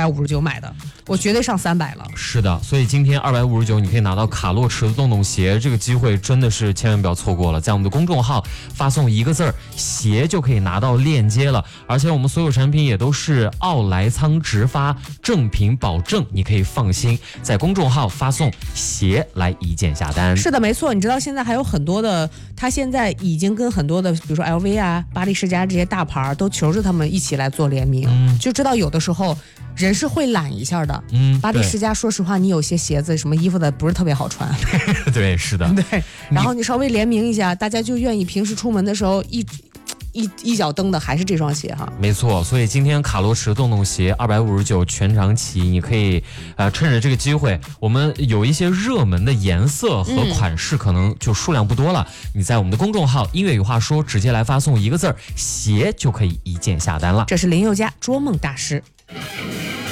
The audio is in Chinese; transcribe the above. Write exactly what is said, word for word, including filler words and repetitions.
百五十九买的，我绝对上三百了。 是的，所以今天二百五十九你可以拿到卡洛驰的洞洞鞋，这个机会真的是千万不要错过了。在我们的公众号发送一个字儿鞋就可以拿到链接了，而且我们所有产品也都是奥莱仓直发，正品保证，你可以放心。在公众号发送鞋来一键下单。 是的，没错。你知道现在还有很多的，他现在已经跟很多的，比如说 L V 啊、巴黎世家这些大牌都求着他们一起来做联名，嗯、就知道有的时候人是会懒一下的。嗯，巴黎世家，说实话，你有些鞋子、什么衣服的不是特别好穿。 对，是的。 对，然后你稍微联名一下，大家就愿意平时出门的时候一。一一脚蹬的还是这双鞋哈， 没错。所以今天卡洛驰洞洞鞋二百五十九全场起，你可以呃趁着这个机会，我们有一些热门的颜色和款式，可能就数量不多了。嗯、你在我们的公众号音乐与话说直接来发送一个字儿鞋，就可以一键下单了。 这是林宥嘉捉梦大师。